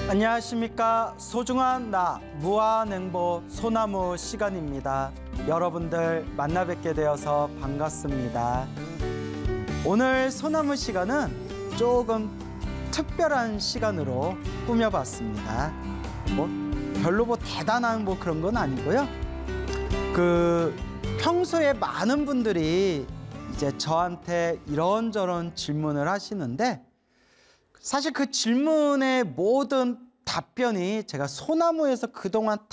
안녕하십니까. 소중한 나 무한행보 소나무 시간입니다. 여러분들 만나 뵙게 되어서 반갑습니다. 오늘 소나무 시간은 조금 특별한 시간으로 꾸며봤습니다. 별로 대단한 그런 건 아니고요. 평소에 많은 분들이 이제 저한테 이런저런 질문을 하시는데, 사실 그 질문의 모든 답변이 제가 소나무에서 그동안